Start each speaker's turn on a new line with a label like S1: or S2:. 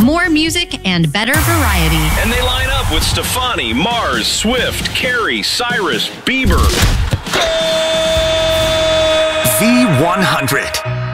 S1: More music and better variety.
S2: And they line up with Stefani, Mars, Swift, Carrie, Cyrus, Bieber.
S3: V100.